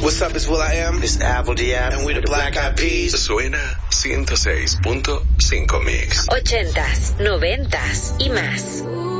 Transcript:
What's up, it's Will I Am. It's Apple Diab. And we the Black Eyed Peas. Suena 106.5 Mix. 80s, 90s y más.